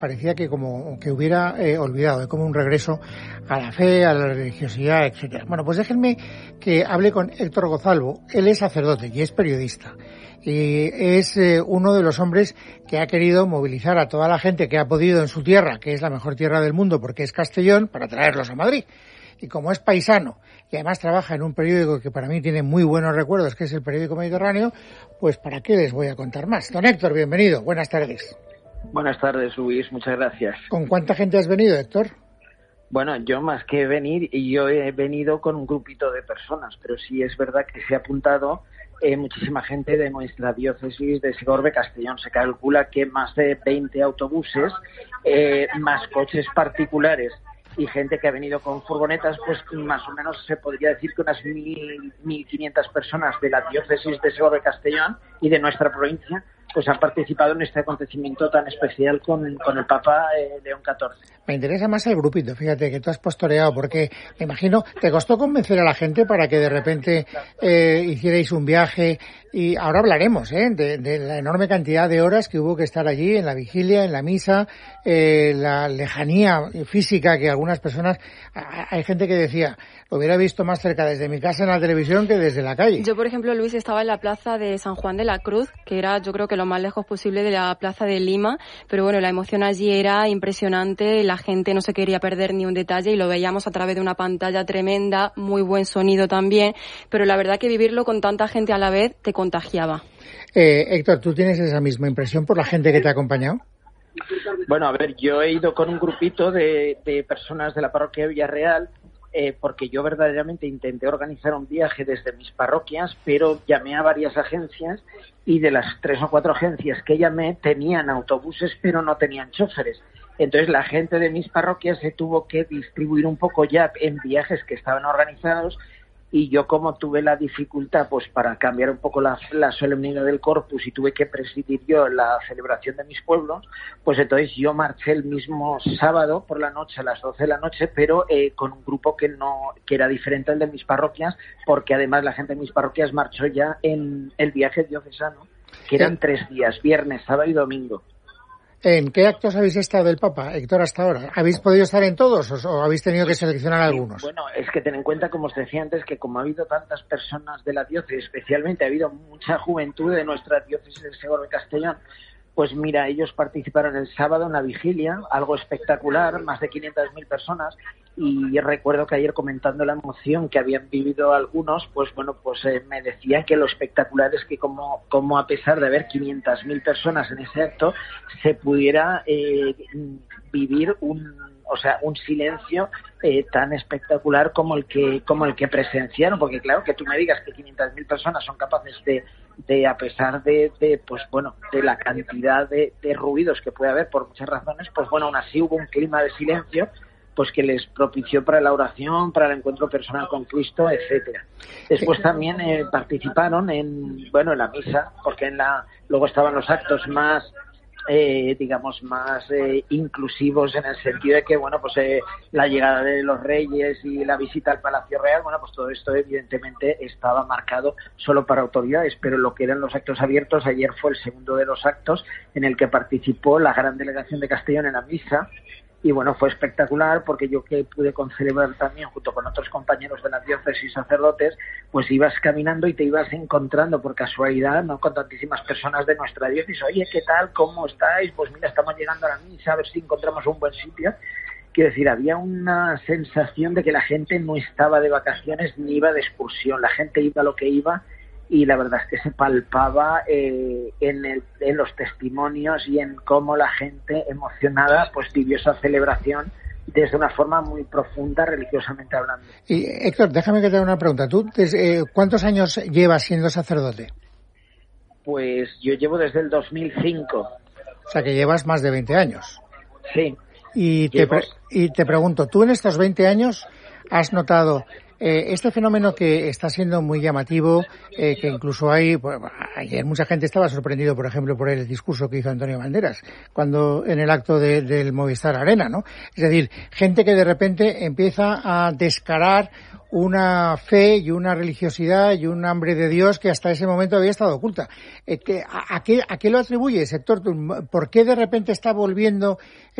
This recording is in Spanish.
parecía que como que hubiera olvidado, como un regreso a la fe, a la religiosidad, etcétera. Bueno, pues déjenme que hable con Héctor Gozalvo. Él es sacerdote y es periodista. Y es uno de los hombres que ha querido movilizar a toda la gente que ha podido en su tierra, que es la mejor tierra del mundo porque es Castellón, para traerlos a Madrid. Y como es paisano y además trabaja en un periódico que para mí tiene muy buenos recuerdos, que es el Periódico Mediterráneo, pues ¿para qué les voy a contar más? Don Héctor, bienvenido. Buenas tardes. Buenas tardes, Luis. Muchas gracias. ¿Con cuánta gente has venido, Héctor? Bueno, yo más que venir, yo he venido con un grupito de personas, pero sí es verdad que se ha apuntado muchísima gente de nuestra diócesis de Segorbe, Castellón. Se calcula que más de 20 autobuses, más coches particulares y gente que ha venido con furgonetas, pues más o menos se podría decir que unas 1.500 personas de la diócesis de Segorbe, Castellón y de nuestra provincia pues han participado en este acontecimiento tan especial con el Papa León XIV. Me interesa más el grupito, fíjate, que tú has postoreado, porque me imagino, ¿te costó convencer a la gente para que de repente hicierais un viaje? Y ahora hablaremos de la enorme cantidad de horas que hubo que estar allí, en la vigilia, en la misa, la lejanía física que algunas personas... Hay gente que decía, lo hubiera visto más cerca desde mi casa en la televisión que desde la calle. Yo, por ejemplo, Luis, estaba en la plaza de San Juan de la Cruz, que era, yo creo que lo más lejos posible de la plaza de Lima, pero bueno, la emoción allí era impresionante, la gente no se quería perder ni un detalle y lo veíamos a través de una pantalla tremenda, muy buen sonido también, pero la verdad que vivirlo con tanta gente a la vez te contagiaba. Héctor, ¿tú tienes esa misma impresión por la gente que te ha acompañado? Bueno, a ver, yo he ido con un grupito de personas de la parroquia de Villarreal, porque yo verdaderamente intenté organizar un viaje desde mis parroquias, pero llamé a varias agencias y de las 3 o 4 agencias que llamé tenían autobuses pero no tenían choferes. Entonces la gente de mis parroquias se tuvo que distribuir un poco ya en viajes que estaban organizados y yo como tuve la dificultad pues para cambiar un poco la solemnidad del Corpus y tuve que presidir yo la celebración de mis pueblos, pues entonces yo marché el mismo sábado por la noche a las 12 de la noche, pero con un grupo que era diferente al de mis parroquias, porque además la gente de mis parroquias marchó ya en el viaje diocesano, que eran 3 días, viernes, sábado y domingo. ¿En qué actos habéis estado del Papa, Héctor, hasta ahora? ¿Habéis podido estar en todos o habéis tenido que seleccionar algunos? Bueno, es que ten en cuenta, como os decía antes, que como ha habido tantas personas de la diócesis, especialmente ha habido mucha juventud de nuestra diócesis de Segorbe Castellón, pues mira, ellos participaron el sábado en la vigilia, algo espectacular, más de 500.000 personas, y recuerdo que ayer comentando la emoción que habían vivido algunos, pues bueno, pues me decían que lo espectacular es que como a pesar de haber 500.000 personas en ese acto, se pudiera vivir un silencio tan espectacular como el que presenciaron, porque claro, que tú me digas que 500.000 personas son capaces de a pesar de la cantidad de ruidos que puede haber por muchas razones, pues bueno, aún así hubo un clima de silencio pues que les propició para la oración, para el encuentro personal con Cristo, etcétera. Después también participaron en la misa, porque luego estaban los actos más inclusivos, en el sentido de que la llegada de los reyes y la visita al Palacio Real, pues todo esto evidentemente estaba marcado solo para autoridades, pero lo que eran los actos abiertos, ayer fue el segundo de los actos en el que participó la gran delegación de Castellón en la misa. Y bueno, fue espectacular porque yo que pude celebrar también junto con otros compañeros de la diócesis sacerdotes, pues ibas caminando y te ibas encontrando por casualidad, ¿no?, con tantísimas personas de nuestra diócesis. Oye, ¿qué tal? ¿Cómo estáis? Pues mira, estamos llegando a la misa, a ver si encontramos un buen sitio. Quiero decir, había una sensación de que la gente no estaba de vacaciones ni iba de excursión, la gente iba a lo que iba. Y la verdad es que se palpaba en los testimonios y en cómo la gente emocionada pues vivió esa celebración desde una forma muy profunda, religiosamente hablando. Y Héctor, déjame que te haga una pregunta. ¿Tú cuántos años llevas siendo sacerdote? Pues yo llevo desde el 2005. O sea, que llevas más de 20 años. Sí. Y te pregunto, ¿tú en estos 20 años has notado este fenómeno que está siendo muy llamativo, que incluso ayer mucha gente estaba sorprendido, por ejemplo, por el discurso que hizo Antonio Banderas, cuando en el acto del Movistar Arena, ¿no? Es decir, gente que de repente empieza a descarar una fe y una religiosidad y un hambre de Dios que hasta ese momento había estado oculta. ¿A qué lo atribuyes, Héctor? ¿Por qué de repente está volviendo